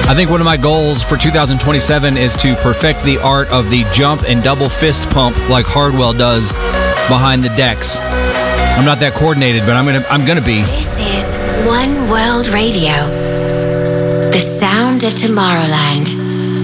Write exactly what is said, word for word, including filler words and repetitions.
I think one of my goals for two thousand twenty-seven is to perfect the art of the jump and double fist pump like Hardwell does behind the decks. I'm not that coordinated, but I'm gonna I'm gonna be. This is One World Radio, the sound of Tomorrowland.